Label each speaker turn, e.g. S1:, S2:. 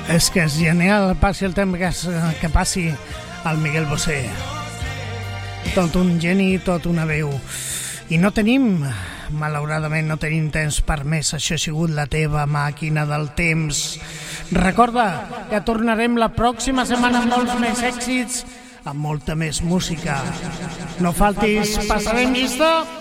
S1: És que és genial, passi el temps que passi el Miguel Bosé. Tot un geni, tot una veu. I no tenim, malauradament no tenim temps per més. Això ha sigut la teva màquina del temps. Recorda que tornarem la pròxima setmana amb molts més èxits, amb molta més música. No faltis, passarem llista.